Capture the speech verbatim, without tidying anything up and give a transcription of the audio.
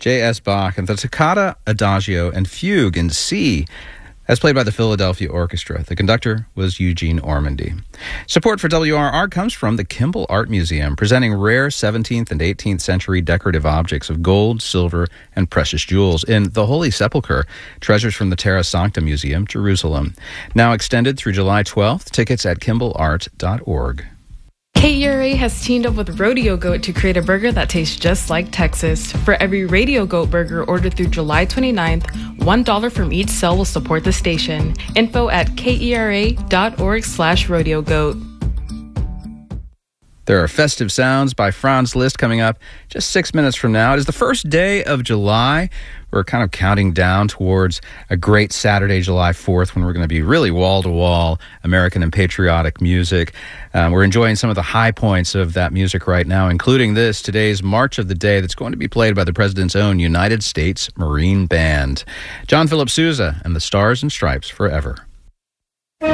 J S. Bach and the Toccata, Adagio, and Fugue in C, as played by the Philadelphia Orchestra. The conductor was Eugene Ormandy. Support for W R R comes from the Kimball Art Museum, presenting rare seventeenth and eighteenth century decorative objects of gold, silver, and precious jewels in the Holy Sepulchre, treasures from the Terra Sancta Museum, Jerusalem. Now extended through July twelfth. Tickets at kimball art dot org. K E R A has teamed up with Rodeo Goat to create a burger that tastes just like Texas. For every Radio Goat burger ordered through July twenty-ninth, one dollar from each sale will support the station. Info at kera.org slash rodeo goat. There are festive sounds by Franz Liszt coming up just six minutes from now. It is the first day of July. We're kind of counting down towards a great Saturday, July fourth, when we're going to be really wall-to-wall American and patriotic music. Um, we're enjoying some of the high points of that music right now, including this, today's March of the Day, that's going to be played by the President's own United States Marine Band. John Philip Sousa and the Stars and Stripes Forever.